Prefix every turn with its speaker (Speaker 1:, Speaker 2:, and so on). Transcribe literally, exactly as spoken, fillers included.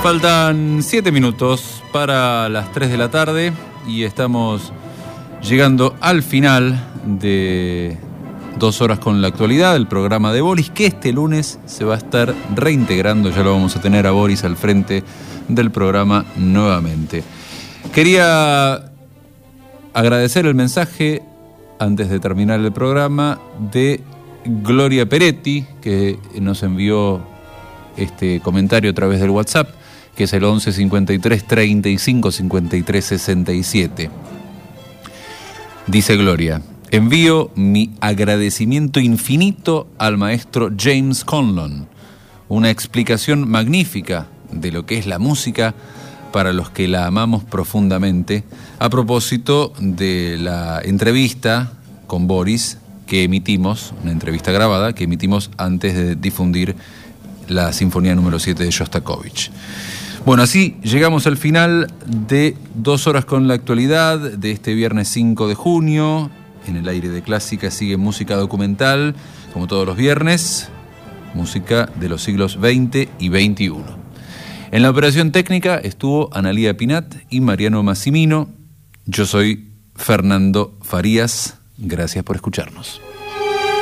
Speaker 1: Faltan siete minutos para las tres de la tarde y estamos llegando al final de Dos Horas con la Actualidad, el programa de Boris, que este lunes se va a estar reintegrando. Ya lo vamos a tener a Boris al frente del programa nuevamente. Quería agradecer el mensaje, antes de terminar el programa, de Gloria Peretti, que nos envió este comentario a través del WhatsApp, que es el once cincuenta y tres treinta y cinco cincuenta y tres sesenta y siete. Dice Gloria: envío mi agradecimiento infinito al maestro James Conlon. Una explicación magnífica de lo que es la música para los que la amamos profundamente, a propósito de la entrevista con Boris que emitimos, una entrevista grabada que emitimos antes de difundir la Sinfonía número siete de Shostakovich. Bueno, así llegamos al final de Dos Horas con la Actualidad de este viernes cinco de junio. En el aire de Clásica sigue música documental, como todos los viernes, música de los siglos veinte y veintiuno. En la operación técnica estuvo Analía Pinat y Mariano Massimino. Yo soy Fernando Farías. Gracias por escucharnos.